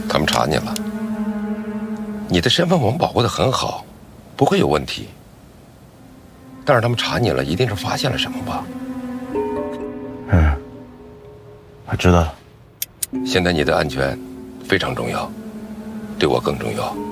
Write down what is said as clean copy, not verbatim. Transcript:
他们查你了，你的身份我们保护得很好，不会有问题。但是他们查你了，一定是发现了什么吧？ 我知道了。 现在你的安全非常重要，对我更重要。